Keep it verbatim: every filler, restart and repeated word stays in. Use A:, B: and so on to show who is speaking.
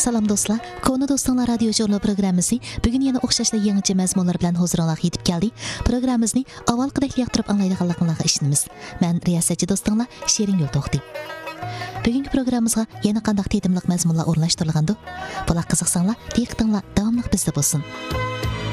A: Salam dostlar. Konu dostlar radyo jurnal programmasi bugun yana o'xshashli yangicha mazmunlar bilan huzuringizga yetib keldi. Programmamizni avvalgidek yoqtirib anglaydiganligingizga ishonamiz. Men riyosatchi do'stinglar Shirin Yo'lto'xti. Bugungi programmamizga yana qanday tetimliq mazmunlar o'rnashtirilgandi? Bular qiziqsanglar, diqqatinglar davomli bizda bo'lsin.